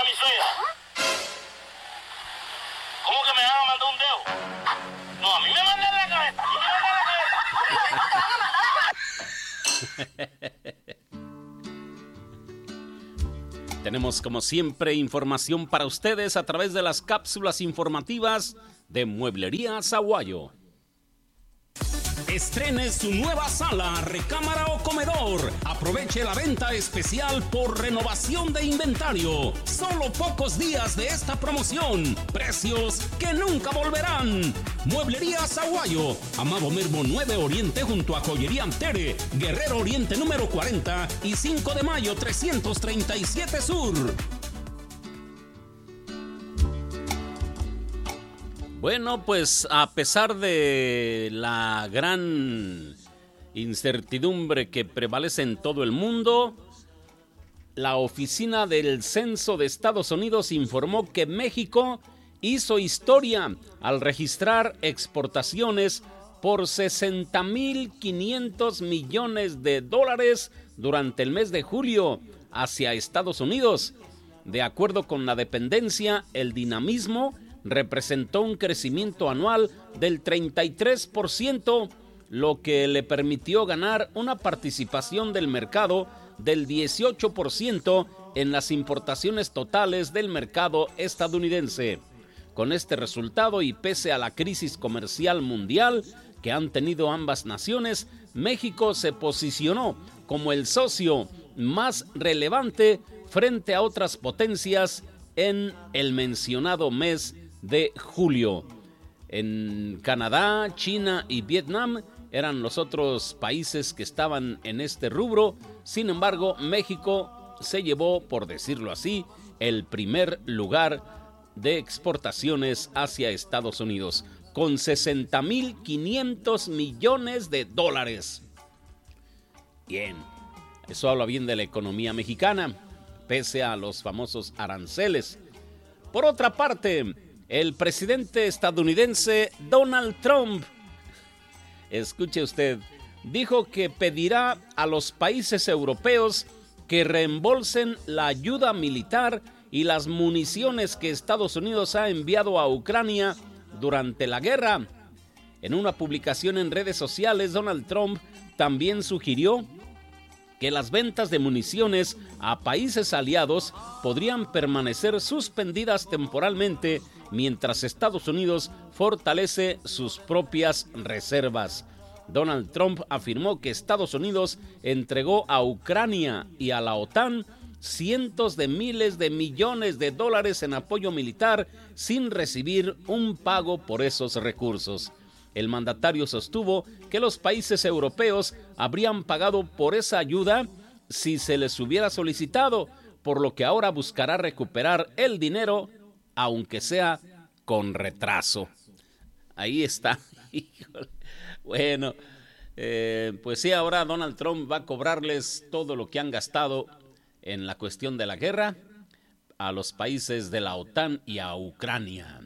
mi suegra. ¿Cómo que me van a mandar un dedo? No, a mí me mandan la cabeza. Tenemos como siempre información para ustedes a través de las cápsulas informativas de Mueblería Zaguayo. Estrene su nueva sala, recámara o comedor. Aproveche la venta especial por renovación de inventario. Solo pocos días de esta promoción. Precios que nunca volverán. Mueblería Zaguayo, Amado Nervo 9 Oriente junto a Joyería Antere, Guerrero Oriente número 40 y 5 de mayo 337 Sur. Bueno, pues a pesar de la gran incertidumbre que prevalece en todo el mundo, la Oficina del Censo de Estados Unidos informó que México hizo historia al registrar exportaciones por $60,500 millones durante el mes de julio hacia Estados Unidos. De acuerdo con la dependencia, el dinamismo representó un crecimiento anual del 33%, lo que le permitió ganar una participación del mercado del 18% en las importaciones totales del mercado estadounidense. Con este resultado y pese a la crisis comercial mundial que han tenido ambas naciones, México se posicionó como el socio más relevante frente a otras potencias en el mencionado mes de julio. En Canadá, China y Vietnam eran los otros países que estaban en este rubro. Sin embargo, México se llevó, por decirlo así, el primer lugar de exportaciones hacia Estados Unidos, con $60,500 millones. Bien, eso habla bien de la economía mexicana, pese a los famosos aranceles. Por otra parte, el presidente estadounidense Donald Trump, escuche usted, dijo que pedirá a los países europeos que reembolsen la ayuda militar y las municiones que Estados Unidos ha enviado a Ucrania durante la guerra. En una publicación en redes sociales, Donald Trump también sugirió que las ventas de municiones a países aliados podrían permanecer suspendidas temporalmente mientras Estados Unidos fortalece sus propias reservas. Donald Trump afirmó que Estados Unidos entregó a Ucrania y a la OTAN cientos de miles de millones de dólares en apoyo militar sin recibir un pago por esos recursos. El mandatario sostuvo que los países europeos habrían pagado por esa ayuda si se les hubiera solicitado, por lo que ahora buscará recuperar el dinero, aunque sea con retraso. Ahí está. Bueno, pues sí, ahora Donald Trump va a cobrarles todo lo que han gastado en la cuestión de la guerra a los países de la OTAN y a Ucrania.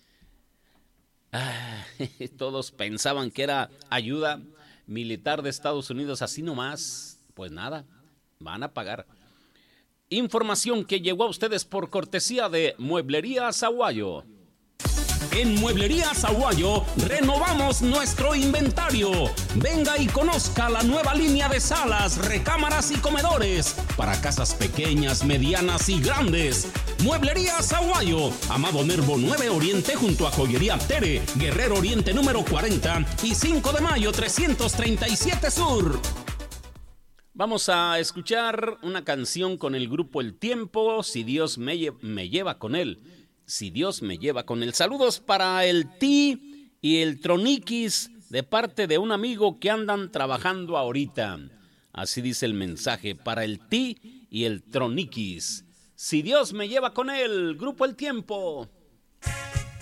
Todos pensaban que era ayuda militar de Estados Unidos así nomás. Pues nada, van a pagar. Información que llegó a ustedes por cortesía de Mueblería Zaguayo. En Mueblería Zaguayo renovamos nuestro inventario. Venga y conozca la nueva línea de salas, recámaras y comedores para casas pequeñas, medianas y grandes. Mueblería Zaguayo, Amado Nervo 9 Oriente junto a Joyería Antere, Guerrero Oriente número 40 y 5 de mayo 337 Sur. Vamos a escuchar una canción con el grupo El Tiempo, Si Dios me lleva con él. Si Dios me lleva con él. Saludos para el Ti y el Troniquis de parte de un amigo que andan trabajando ahorita. Así dice el mensaje, para el Ti y el Troniquis. Si Dios me lleva con él, grupo El Tiempo.